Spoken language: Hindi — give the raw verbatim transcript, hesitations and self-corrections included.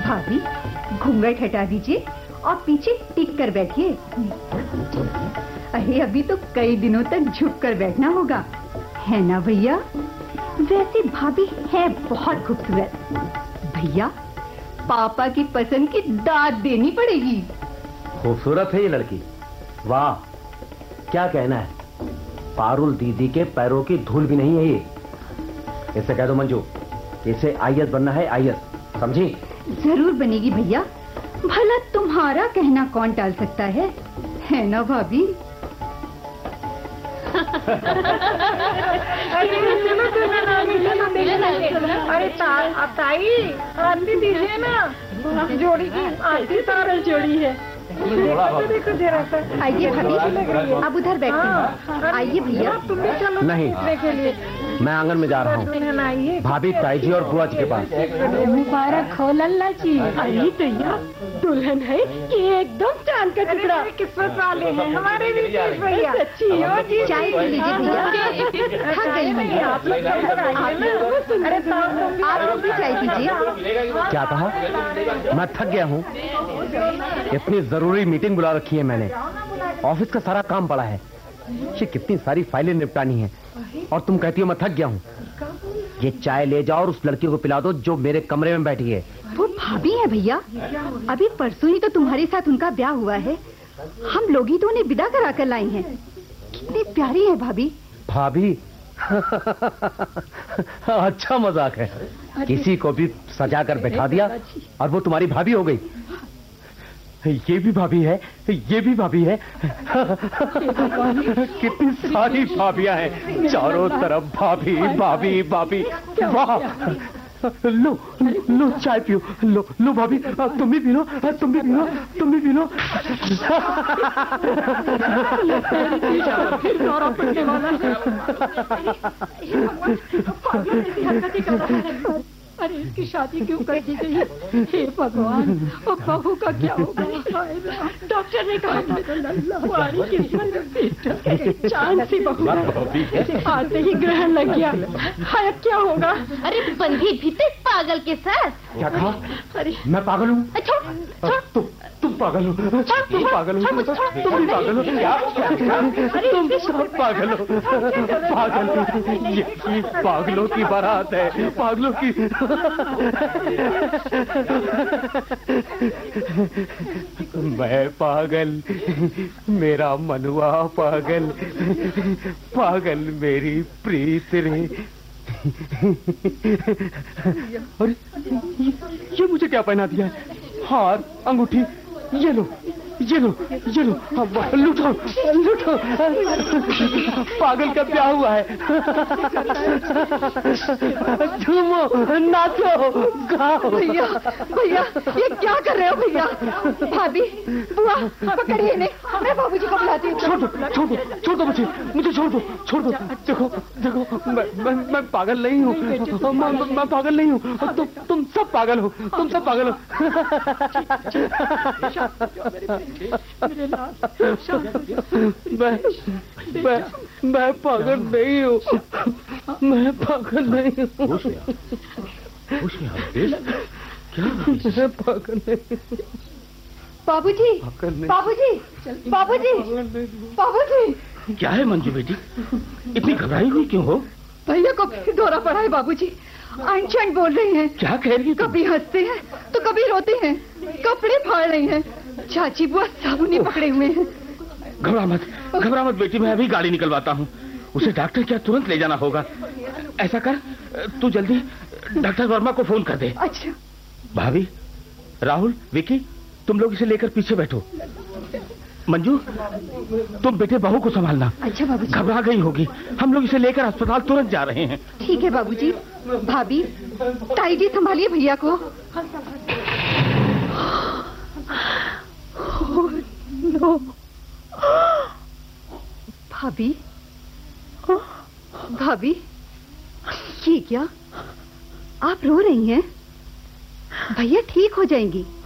भाभी घूंघट हटा दीजिए और पीछे टिक कर बैठिए। अरे अभी तो कई दिनों तक झुक कर बैठना होगा, है ना भैया? वैसे भाभी है बहुत खूबसूरत। भैया पापा की पसंद की दाद देनी पड़ेगी। खूबसूरत है ये लड़की, वाह क्या कहना है। पारुल दीदी के पैरों की धूल भी नहीं है ये। इसे कह दो मंजू, इसे आई ए एस बनना है, आई ए एस, समझी? जरूर बनेगी भैया, भला तुम्हारा कहना कौन टाल सकता है, है ना भाभी? अरे ताई आरती दीजिए ना, जोड़ी की आरती तारल जोड़ी है। देखो जरा सा। आइए भाभी, अब उधर बैठिए। आइए भैया। तुम भी चलो नहीं, के लिए मैं आंगन में जा रहा हूँ भाभी, ताई जी और बुआ जी के पास। मुबारक हो लल्ला जी। अरे भैया दुल्हन है कि एकदम चांद का टुकड़ा। किस्मत वाले हैं हमारे भी भैया। सच्ची हो जी। चाय पी लीजिए भैया, थक गई मैं। आप लोग अरे आप भी चाय पीजिए। क्या कहा? मैं थक गया हूँ। इतनी जरूरी मीटिंग बुला रखी है मैंने, ऑफिस का सारा काम पड़ा है, ये कितनी सारी फाइलें निपटानी है, और तुम कहती हो मैं थक गया हूँ। ये चाय ले जाओ और उस लड़की को पिला दो जो मेरे कमरे में बैठी है। वो भाभी है भैया, अभी परसों ही तो तुम्हारे साथ उनका ब्याह हुआ है। हम लोग ही तो उन्हें विदा करा कर लाई हैं। कितनी प्यारी है भाभी। भाभी अच्छा मजाक है, किसी को भी सजा कर बैठा दिया और वो तुम्हारी भाभी हो गई। ये भी भाभी है, ये भी भाभी है। कितनी सारी भाभियां हैं, चारों तरफ भाभी भाभी भाभी। वाह, लो लो चाय पियो, लो लो भाभी, तुम भी पी लो, तुम भी पी लो, तुम भी पी लो। अरे इसकी शादी क्यों कर दी गई? हे भगवान, और बहू का क्या होगा? डॉक्टर ने कहा चांद सी बहू, आते ही ग्रहण लग गया। हाय क्या होगा? अरे बंधी भी तो पागल के साथ। क्या कहा? अरे मैं पागल हूँ? तुम तुम पागल हो, तुम पागल हो, तुम भी पागल हो, तुम सब पागल हो, पागल। ये पागलों की बारात है, पागलों की। मैं पागल, मेरा मनुआ पागल, पागल मेरी प्रीत रे। अरे ये मुझे क्या पहना दिया है? हार, अंगूठी, ये लो ये लो ये लो, लुटो लुटो। पागल का ब्याह हुआ है। झूमो, नाचो, गाओ। भैया भैया ये क्या कर रहे हो भैया? भाभी, बुआ, पकड़िए इन्हें, मैं बाबूजी को बुलाती हूँ। छोड़ दो छोड़ दो छोड़ दो मुझे, मुझे छोड़ दो छोड़ दो। देखो देखो मैं मैं, मैं पागल नहीं हूँ, मैं, मैं पागल नहीं हूँ। तुम तुम सब पागल हो, तुम सब पागल हो। मैं मैं मैं पागल नहीं हूँ, मैं पागल नहीं हूँ। क्या? मैं पागल नहीं। बाबूजी, बाबूजी, बाबूजी, बाबूजी। क्या है मंजू बेटी, इतनी घबराई हुई क्यों हो? भैया को फिर दौरा पड़ा है बाबूजी, अनचन बोल रहे हैं। क्या कह रही है? कभी हंसते हैं तो कभी रोते हैं, कपड़े फाड़ रही हैं, चाची बुआ साबुनी पकड़े हुए हैं। घबरा मत, घबरा मत बेटी, मैं अभी गाड़ी निकलवाता हूँ। उसे डॉक्टर क्या तुरंत ले जाना होगा। ऐसा कर, तू जल्दी डॉक्टर वर्मा को फोन कर दे। अच्छा। भाभी, राहुल, विकी, तुम लोग इसे लेकर पीछे बैठो। मंजू, तुम बेटे बहू को संभालना। अच्छा बाबूजी। घबरा गई होगी, हम लोग इसे लेकर अस्पताल तुरंत जा रहे हैं। ठीक है बाबूजी। भाभी, ताई जी संभालिए भैया को। नो। भाभी, भाभी, ये क्या? आप रो रही हैं? भैया ठीक हो जाएंगी।